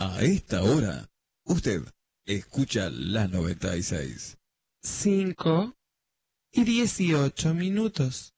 A esta hora, usted escucha la 96. 5:18.